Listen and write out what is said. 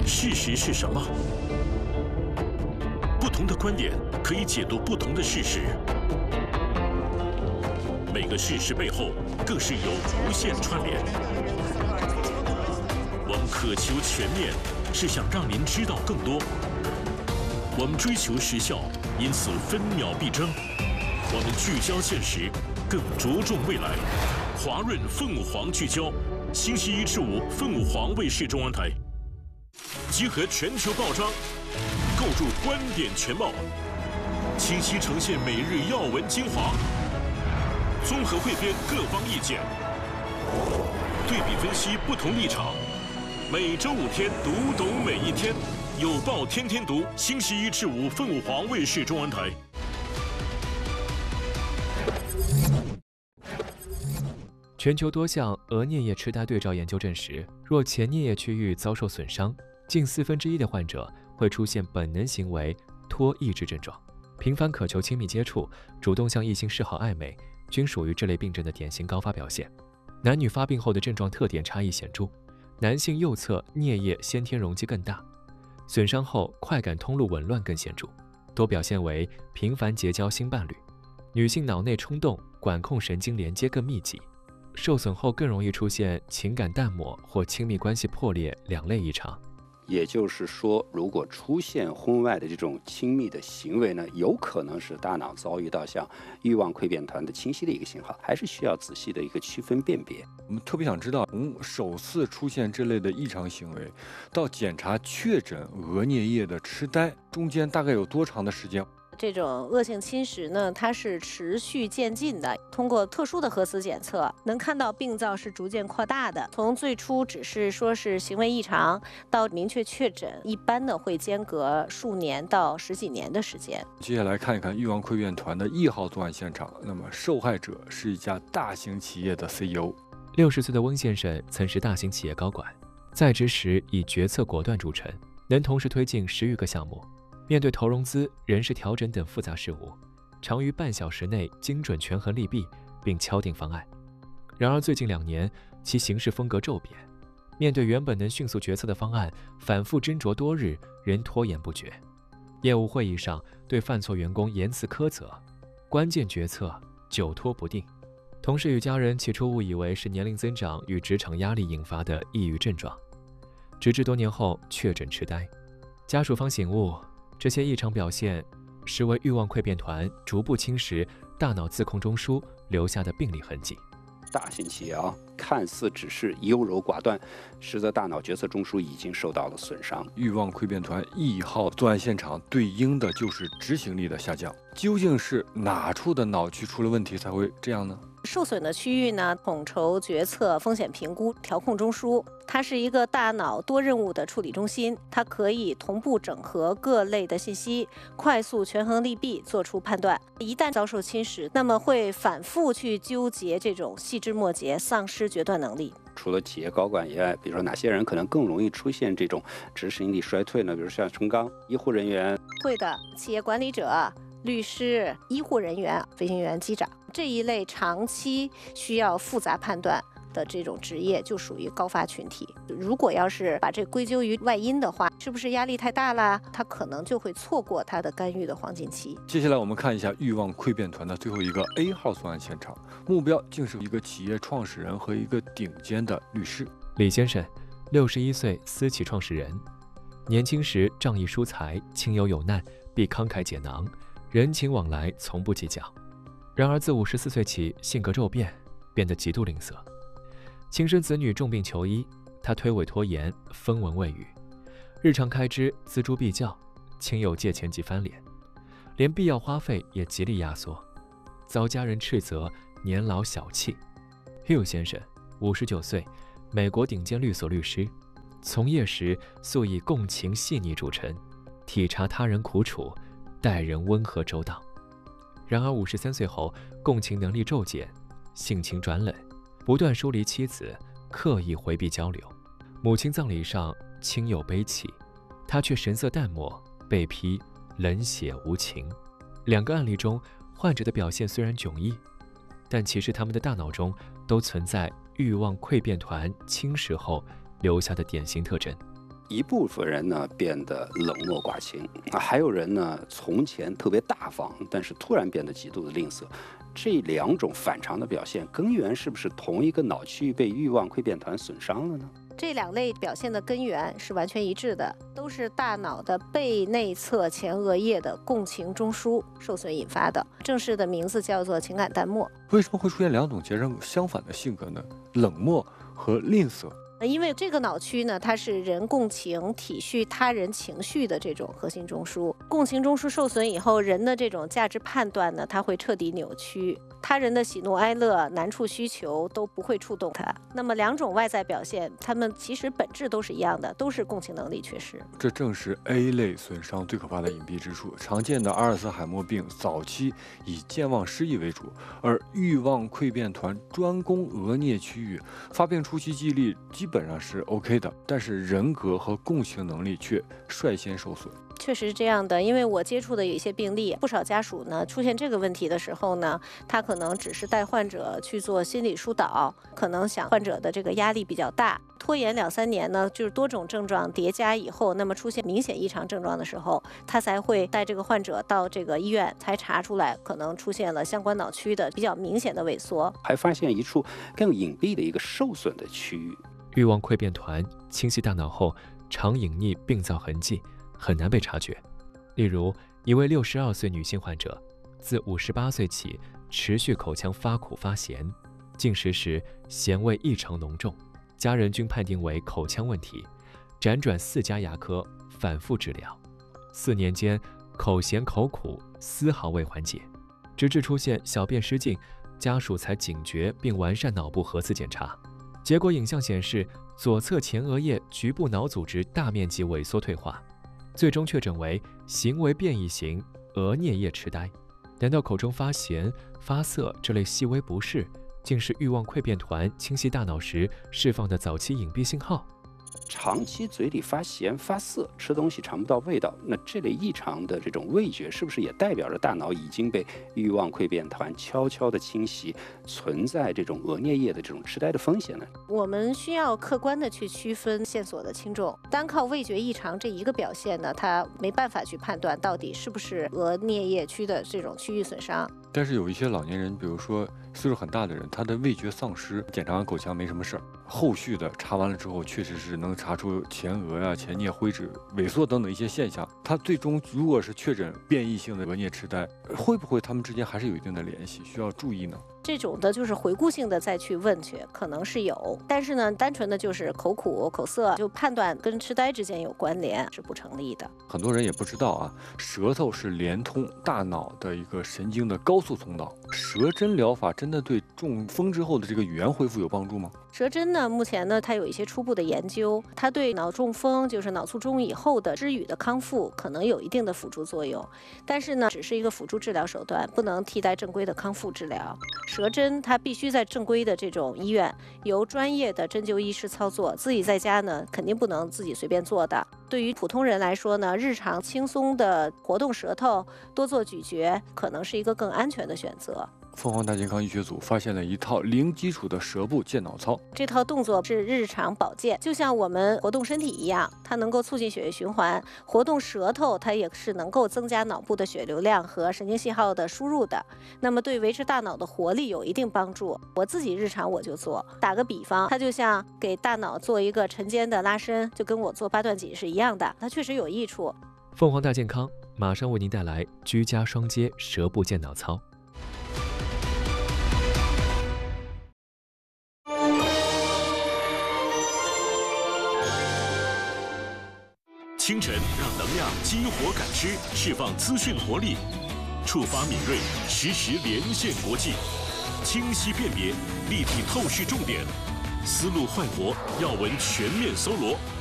事实是什么？不同的观点可以解读不同的事实，每个事实背后更是有无限串联。我们渴求全面，是想让您知道更多。我们追求时效，因此分秒必争。我们聚焦现实，更着重未来。华润凤凰聚焦，星期一至五，凤凰卫视中文台。集合全球报章，构筑观点全貌，清晰呈现每日要闻精华，综合汇编各方意见，对比分析不同立场。每周5天，读懂每一天。有报天天读，星期一至五，凤凰卫视中文台。 全球多项额颞叶痴呆对照研究证实，若前颞叶区域遭受损伤，近1/4的患者会出现本能行为脱抑制症状。频繁渴求亲密接触，主动向异性示好暧昧，均属于这类病症的典型高发表现。男女发病后的症状特点差异显著，男性右侧颞叶先天容积更大，损伤后快感通路紊乱更显著，多表现为频繁结交新伴侣。女性脑内冲动、管控神经连接更密集，受损后更容易出现情感淡漠或亲密关系破裂两类异常。 也就是说，如果出现婚外的这种亲密的行为呢，有可能是大脑遭遇到像欲望溃变团的清晰的一个信号，还是需要仔细的一个区分辨别。 我们特别想知道，从首次出现这类的异常行为到检查确诊额颞叶的痴呆，中间大概有多长的时间？ 这种恶性侵蚀呢，它是持续渐进的。通过特殊的核磁检测，能看到病灶是逐渐扩大的。从最初只是说是行为异常，到明确确诊，一般呢会间隔数年到10几年的时间。 接下来看一看欲望溃变团的1号作案现场。那么受害者是一家大型企业的 CEO。60 岁的温先生曾是大型企业高管，在职时以决策果断著称，能同时推进10余个项目。面对投融资、人事调整等复杂事务，常于半小时内精准权衡利弊，并敲定方案。然而最近2年，其行事风格骤变，面对原本能迅速决策的方案，反复斟酌多日，仍拖延不决。业务会议上对犯错员工言辞苛责，关键决策久拖不定。同事与家人起初误以为是年龄增长与职场压力引发的抑郁症状，直至多年后确诊痴呆。家属方醒悟，这些异常表现实为欲望溃变团逐步侵蚀大脑自控中枢留下的病理痕迹。 大型企业看似只是优柔寡断，实则大脑决策中枢已经受到了损伤。 欲望溃变团1号作案现场对应的就是执行力的下降。究竟是哪处的脑区出了问题才会这样呢？ 受损的区域呢，统筹决策、风险评估、调控中枢，它是一个大脑多任务的处理中心，它可以同步整合各类的信息，快速权衡利弊，做出判断。一旦遭受侵蚀，那么会反复去纠结这种细枝末节，丧失决断能力。 除了企业高管以外，比如说哪些人可能更容易出现这种执行力衰退呢？比如像冲刚、医护人员。 会的，企业管理者、律师、医护人员、飞行员、机长这一类长期需要复杂判断的这种职业，就属于高发群体。如果要是把这归咎于外因的话，是不是压力太大了？他可能就会错过他的干预的黄金期。 接下来我们看一下欲望溃变团的最后一个 A 号作案现场，目标竟是一个企业创始人和一个顶尖的律师。 李先生，61岁，私企创始人，年轻时仗义疏财，亲友有难必慷慨解囊，人情往来从不计较。然而自54岁起，性格骤变，变得极度吝啬。亲生子女重病求医，他推诿拖延，分文未予，日常开支锱铢必较，亲友借钱即翻脸，连必要花费也极力压缩，遭家人斥责年老小气。Hugh 先生，59岁，美国顶尖律所律师，从业时素以共情细腻著称，体察他人苦楚，待人温和周到。然而53岁后，共情能力骤减，性情转冷，不断疏离妻子，刻意回避交流。母亲葬礼上，亲友悲泣，他却神色淡漠，被批冷血无情。2个案例中，患者的表现虽然迥异，但其实他们的大脑中都存在欲望溃变团侵蚀后留下的典型特征。 一部分人呢变得冷漠寡情，还有人呢从前特别大方，但是突然变得极度的吝啬。这两种反常的表现，根源是不是同一个脑区域被欲望溃变团损伤了呢？ 这两类表现的根源是完全一致的，都是大脑的背内侧前额叶的共情中枢受损引发的。正式的名字叫做情感淡漠。 为什么会出现两种截然相反的性格呢？冷漠和吝啬。 因为这个脑区呢，它是人共情、体恤他人情绪的这种核心中枢。共情中枢受损以后，人的这种价值判断呢，它会彻底扭曲。他人的喜怒哀乐、难处需求都不会触动他。那么两种外在表现，他们其实本质都是一样的，都是共情能力缺失。 这正是 A 类损伤最可怕的隐蔽之处。常见的阿尔茨海默病早期以健忘失忆为主，而欲望溃变团专攻额颞区域，发病初期记忆力基本上是 OK 的，但是人格和共情能力却率先受损。 确实是这样的，因为我接触的有一些病例，不少家属呢出现这个问题的时候呢，他可能只是带患者去做心理疏导，可能想患者的这个压力比较大，拖延2-3年呢，就是多种症状叠加以后，那么出现明显异常症状的时候，他才会带这个患者到这个医院，才查出来可能出现了相关脑区的比较明显的萎缩， 还发现一处更隐蔽的一个受损的区域。 欲望溃变团侵袭大脑后，常隐匿病灶痕迹，很难被察觉。例如，一位62岁女性患者，自58岁起持续口腔发苦发咸，进食时咸味异常浓重，家人均判定为口腔问题，辗转4家牙科反复治疗，4年间口咸口苦丝毫未缓解，直至出现小便失禁，家属才警觉并完善脑部核磁检查。结果影像显示，左侧前额叶局部脑组织大面积萎缩退化，最终确诊为行为变异型额颞叶痴呆。难道口中发咸、发涩这类细微不适，竟是欲望溃变团侵袭大脑时释放的早期隐蔽信号？ 长期嘴里发咸发涩，吃东西尝不到味道，那这类异常的这种味觉，是不是也代表着大脑已经被欲望溃变团悄悄的侵袭，存在这种额颞叶的这种痴呆的风险呢？ 我们需要客观的去区分线索的轻重，单靠味觉异常这一个表现呢，它没办法去判断到底是不是额颞叶区的这种区域损伤。 但是有一些老年人，比如说岁数很大的人，他的味觉丧失，检查完口腔没什么事儿，后续的查完了之后，确实是能查出前额呀、前颞灰质萎缩等等一些现象。他最终如果是确诊变异性的额颞痴呆，会不会他们之间还是有一定的联系，需要注意呢？ 这种的就是回顾性的再去问去，可能是有，但是呢，单纯的就是口苦口涩就判断跟痴呆之间有关联是不成立的。 很多人也不知道啊，舌头是连通大脑的一个神经的高速通道。舌针疗法真的对中风之后的这个语言恢复有帮助吗？ 舌针呢，目前呢，它有一些初步的研究，它对脑中风，就是脑卒中以后的知语的康复，可能有一定的辅助作用。但是呢，只是一个辅助治疗手段，不能替代正规的康复治疗。舌针它必须在正规的这种医院，由专业的针灸医师操作，自己在家呢，肯定不能自己随便做的。对于普通人来说呢，日常轻松的活动舌头，多做咀嚼，可能是一个更安全的选择。 凤凰大健康医学组发现了一套零基础的舌部健脑操， 这套动作是日常保健，就像我们活动身体一样，它能够促进血液循环，活动舌头它也是能够增加脑部的血流量和神经信号的输入的，那么对维持大脑的活力有一定帮助。我自己日常我就做，打个比方，它就像给大脑做一个晨间的拉伸，就跟我做8段锦是一样的，它确实有益处。 凤凰大健康马上为您带来居家双接舌部健脑操。 清晨让能量激活感知，释放资讯活力，触发敏锐，实时连线国际，清晰辨别，立体透视重点，思路焕活，要闻全面搜罗。